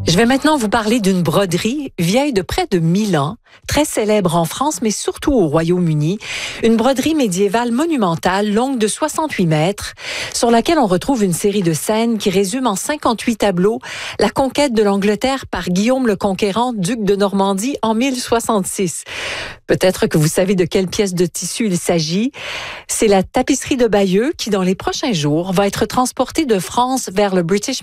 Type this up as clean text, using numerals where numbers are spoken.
Je vais maintenant vous parler d'une broderie vieille de près de 1000 ans, très célèbre en France, mais surtout au Royaume-Uni. Une broderie médiévale monumentale, longue de 68 mètres, sur laquelle on retrouve une série de scènes qui résument en 58 tableaux la conquête de l'Angleterre par Guillaume le Conquérant, duc de Normandie, en 1066. Peut-être que vous savez de quelle pièce de tissu il s'agit. C'est la tapisserie de Bayeux qui, dans les prochains jours, va être transportée de France vers le British